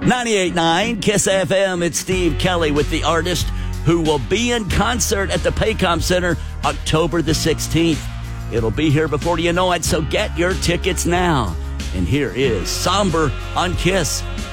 98.9 KISS FM. It's Steve Kelly with the artist who will be in concert at the Paycom Center October the 16th. It'll be here before you know it, so get your tickets now. And here is Somber on KISS.